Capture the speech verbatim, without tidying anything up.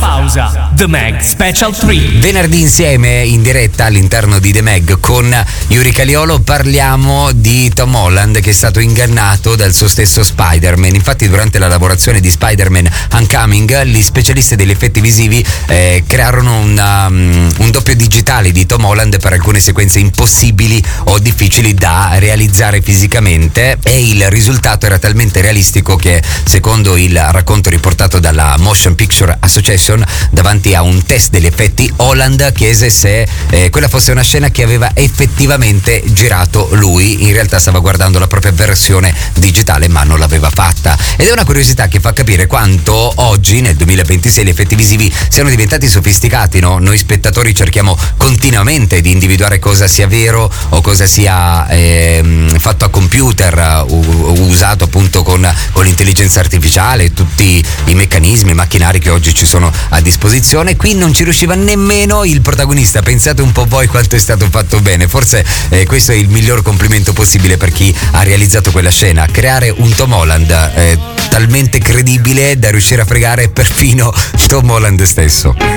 pausa. The Mag Special tre. Venerdì insieme in diretta all'interno di The Mag con Yuri Caliolo parliamo di Tom Holland che è stato ingannato dal suo stesso Spider-Man. Infatti durante la lavorazione di Spider-Man Homecoming gli specialisti degli effetti visivi eh, crearono una, um, un doppio digitale di Tom Holland per alcune sequenze impossibili o difficili da realizzare fisicamente, e il risultato era talmente realistico che, secondo il racconto riportato dalla Motion Picture Association, davanti a un test degli effetti Holland chiese se eh, quella fosse una scena che aveva effettivamente girato lui. In realtà stava guardando la propria versione digitale ma non l'aveva fatta, ed è una curiosità che fa capire quanto oggi nel duemilaventisei gli effetti visivi siano diventati sofisticati, no? Noi spettatori cerchiamo continuamente di individuare cosa sia vero o cosa sia ehm, fatto a computer, uh, usato appunto con, con l'intelligenza artificiale, tutti i meccanismi, i macchinari che oggi ci sono a disposizione. Qui non ci riusciva nemmeno il protagonista. Pensate un po' voi quanto è stato fatto bene. Forse eh, questo è il miglior complimento possibile per chi ha realizzato quella scena: creare un Tom Holland eh, talmente credibile da riuscire a fregare perfino Tom Holland stesso.